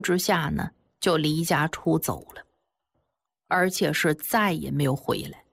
之下呢，就离家出走了，而且是再也没有回来。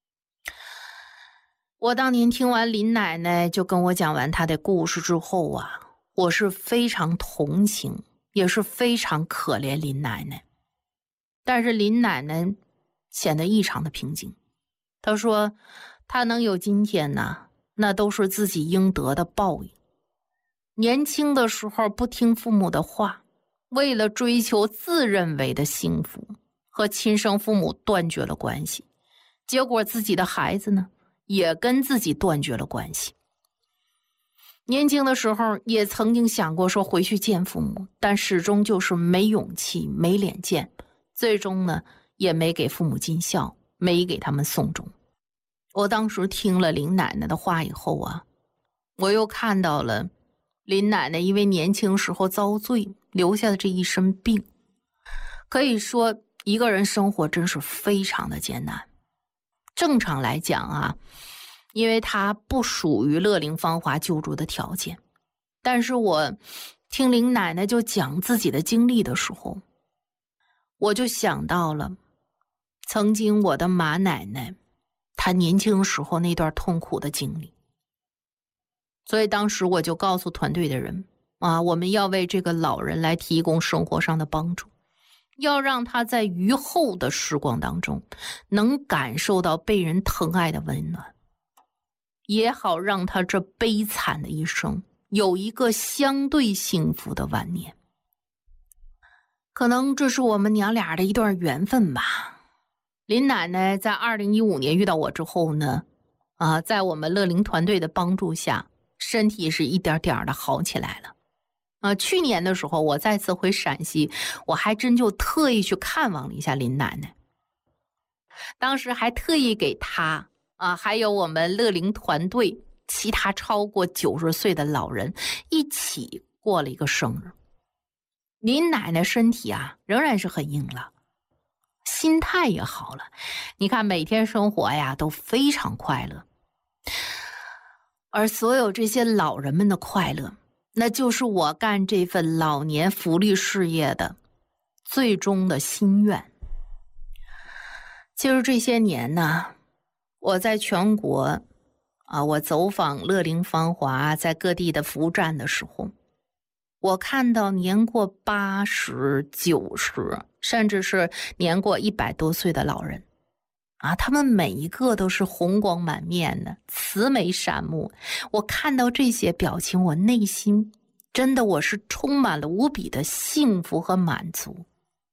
我当年听完林奶奶就跟我讲完她的故事之后啊，我是非常同情，也是非常可怜林奶奶。但是林奶奶显得异常的平静，她说她能有今天呢，那都是自己应得的报应。年轻的时候不听父母的话，为了追求自认为的幸福，和亲生父母断绝了关系，结果自己的孩子呢，也跟自己断绝了关系。年轻的时候也曾经想过说回去见父母，但始终就是没勇气，没脸见，最终呢也没给父母尽孝，没给他们送终。我当时听了林奶奶的话以后啊，我又看到了林奶奶因为年轻时候遭罪留下的这一身病。可以说一个人生活真是非常的艰难。正常来讲啊，因为他不属于乐龄芳华救助的条件，但是我听林奶奶就讲自己的经历的时候，我就想到了曾经我的马奶奶她年轻时候那段痛苦的经历。所以当时我就告诉团队的人啊，我们要为这个老人来提供生活上的帮助，要让他在余后的时光当中能感受到被人疼爱的温暖，也好让他这悲惨的一生有一个相对幸福的晚年。可能这是我们娘俩的一段缘分吧。林奶奶在2015年遇到我之后呢，在我们乐龄团队的帮助下，身体是一点点的好起来了。去年的时候我再次回陕西，我还真就特意去看望了一下林奶奶。当时还特意给她还有我们乐龄团队其他超过90岁的老人一起过了一个生日。林奶奶身体仍然是很硬朗，心态也好了，你看每天生活呀都非常快乐。而所有这些老人们的快乐，那就是我干这份老年福利事业的最终的心愿。其实这些年呢，我在全国我走访乐龄芳华在各地的服务站的时候，我看到年过80、90，甚至是年过100多岁的老人他们每一个都是红光满面的，慈眉善目。我看到这些表情，我内心真的我是充满了无比的幸福和满足。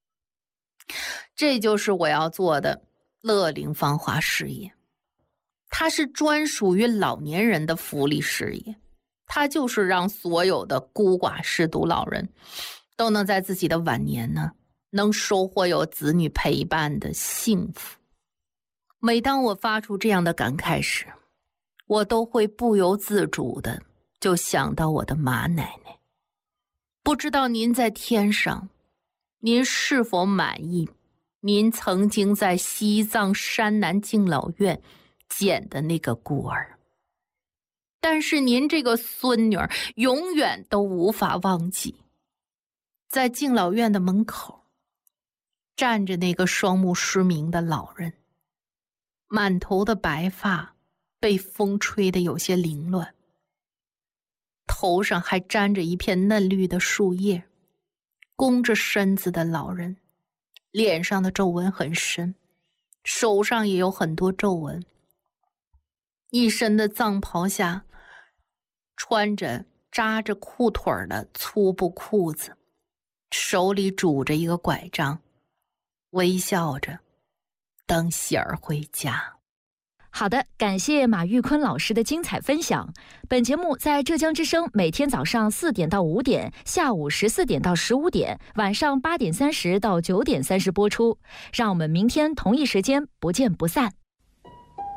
这就是我要做的乐龄芳华事业，它是专属于老年人的福利事业，它就是让所有的孤寡失独老人都能在自己的晚年呢，能收获有子女陪伴的幸福。每当我发出这样的感慨时，我都会不由自主的就想到我的马奶奶。不知道您在天上，您是否满意您曾经在西藏山南敬老院捡的那个孤儿？但是您这个孙女儿永远都无法忘记，在敬老院的门口站着那个双目失明的老人，满头的白发被风吹得有些凌乱，头上还沾着一片嫩绿的树叶。弓着身子的老人，脸上的皱纹很深，手上也有很多皱纹。一身的藏袍下穿着扎着裤腿的粗布裤子，手里拄着一个拐杖，微笑着等喜儿回家。 好的，感谢马玉坤老师的精彩分享。本节目在浙江之声每天早上4点到5点，下午14点到15点，晚上8点30到9点30播出。让我们明天同一时间不见不散。